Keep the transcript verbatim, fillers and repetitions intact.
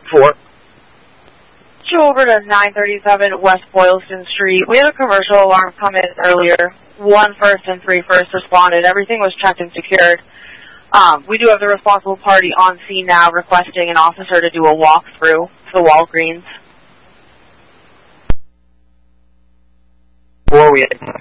four. Go over to nine thirty-seven West Boylston Street. We had a commercial alarm come in earlier. One first and three first responded. Everything was checked and secured. Um, we do have the responsible party on scene now requesting an officer to do a walkthrough to the Walgreens. Four, we had